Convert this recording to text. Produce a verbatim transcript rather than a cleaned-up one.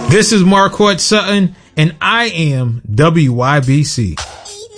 This is Marquette Sutton, and I am W Y B C.